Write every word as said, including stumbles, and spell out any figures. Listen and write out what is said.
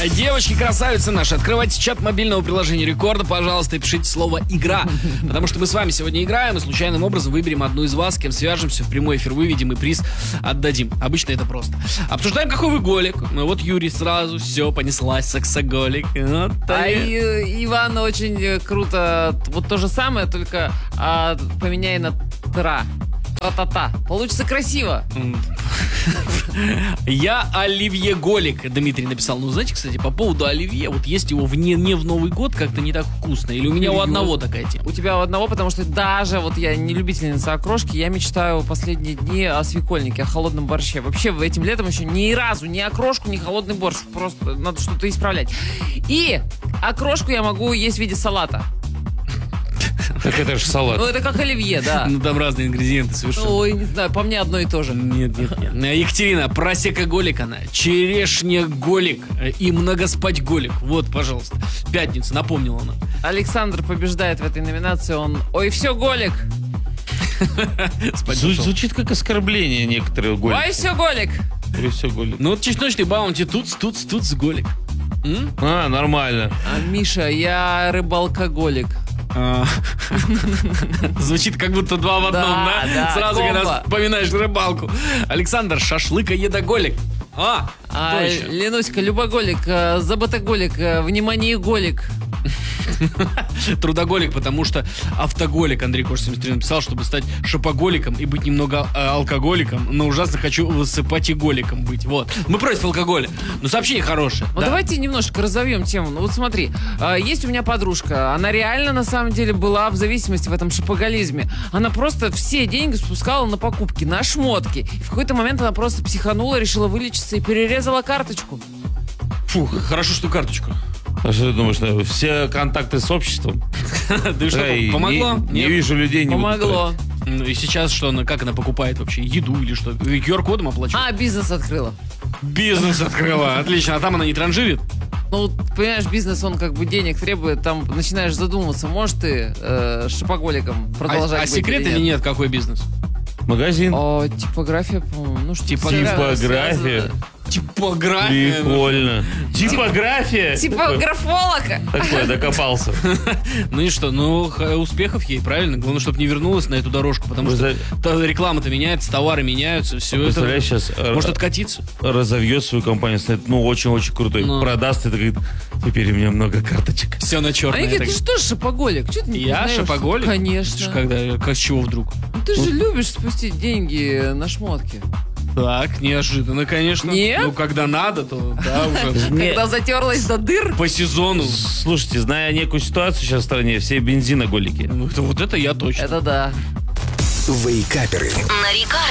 Девочки, красавицы наши, открывайте чат мобильного приложения Рекорда, пожалуйста, и пишите слово «игра». Потому что мы с вами сегодня играем и случайным образом выберем одну из вас, с кем свяжемся, в прямой эфир выведем и приз отдадим. Обычно это просто. Обсуждаем, какой вы голик. Ну вот Юрий сразу, все, понеслась, сексоголик. Вот, а и, Иван очень круто, вот то же самое, только а, поменяй на «тра». Та-та-та. Получится красиво. Я оливье голик, Дмитрий написал. Ну, знаете, кстати, по поводу оливье, вот есть его в не, не в Новый год как-то не так вкусно. Или у меня у одного такая тема? У тебя у одного, потому что даже вот я не любительница окрошки, я мечтаю последние дни о свекольнике, о холодном борще. Вообще этим летом еще ни разу ни окрошку, ни холодный борщ. Просто надо что-то исправлять. И окрошку я могу есть в виде салата. Так это же салат. Ну, это как оливье, да. Ну, там разные ингредиенты совершенно. Ой, не знаю, по мне одно и то же. Нет, нет, нет. Екатерина, просека-голик она, черешня-голик и многоспать-голик. Вот, пожалуйста. Пятница, напомнила она. Александр побеждает в этой номинации, он... Ой, все, голик. Зву- звучит как оскорбление некоторые голики. Ой, все, голик. Ой, все голик. Ну, вот чесночный баунти, туц, туц, туц, голик. М? А, нормально. А, Миша, я рыбалкоголик. Звучит как будто два в одном, да? Да, да, Сразу, комбо. когда вспоминаешь рыбалку. Александр, шашлыка-едоголик. А, А, точно. Ленуська, любоголик, э, заботоголик, э, внимание-голик. Трудоголик, потому что автоголик Андрей Кош семьдесят три написал, чтобы стать шопоголиком и быть немного э, алкоголиком, но ужасно хочу высыпатиголиком быть. Вот. Мы против алкоголя. Но сообщение хорошее. Ну Да. давайте немножко разовьем тему. Ну вот смотри, э, есть у меня подружка, она реально на самом деле была в зависимости в этом шопоголизме. Она просто все деньги спускала на покупки, на шмотки. И в какой-то момент она просто психанула, решила вылечиться и перерезала карточку. Фух, хорошо, что карточку. А что ты думаешь, что все контакты с обществом? Да и что, Эй, помогло? Не, не Нет? вижу людей, не буду Помогло. тратить. Ну и сейчас что она, как она покупает вообще? Еду или что? ку ар кодом оплачивает? А, бизнес открыла. Бизнес открыла, отлично. А там она не транжирит? Ну, понимаешь, бизнес, он как бы денег требует, там начинаешь задумываться, можешь ты э, шопоголиком продолжать А, а быть секрет или нет, какой бизнес? Магазин. О, типография, по-моему. Ну, что Типография. Типография. Прикольно. Типография. Типа графолог. Такой, докопался. Ну и что, ну х- успехов ей, правильно? Главное, чтобы не вернулась на эту дорожку, потому Вы что за- та- реклама-то меняется, товары меняются, все это Представляешь, сейчас может откатиться. разовьет свою компанию, станет, ну, очень-очень крутой. Ну. Продаст и говорит, теперь у меня много карточек. Все на А черное. они говорят, ты же тоже шопоголик. Чё ты не Я знаешь? шопоголик? Конечно. Когда, как с чего вдруг? Ну, ты же любишь спустить деньги на шмотки. Так, неожиданно, конечно. Нет? Ну, когда надо, то да, уже Когда затерлась до дыр. по сезону. Слушайте, зная некую ситуацию сейчас в стране, все бензиноголики. Ну, это, вот это я точно. Это да. Вейкаперы. На Рекорде.